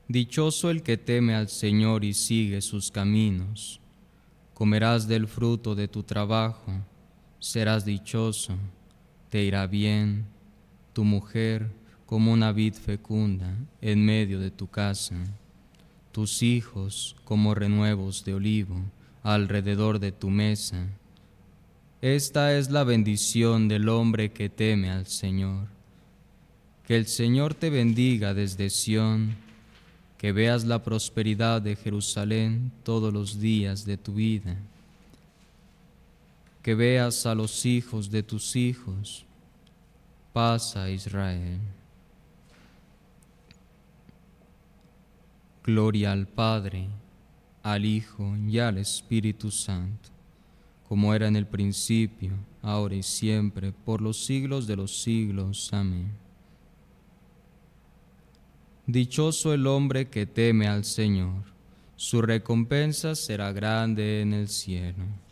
Dichoso el que teme al Señor y sigue sus caminos. Comerás del fruto de tu trabajo, serás dichoso, te irá bien, tu mujer como una vid fecunda en medio de tu casa, tus hijos como renuevos de olivo alrededor de tu mesa. Esta es la bendición del hombre que teme al Señor. Que el Señor te bendiga desde Sión, que veas la prosperidad de Jerusalén todos los días de tu vida, que veas a los hijos de tus hijos. Paz a Israel. Gloria al Padre, al Hijo y al Espíritu Santo, como era en el principio, ahora y siempre, por los siglos de los siglos. Amén. Dichoso el hombre que teme al Señor, su recompensa será grande en el cielo.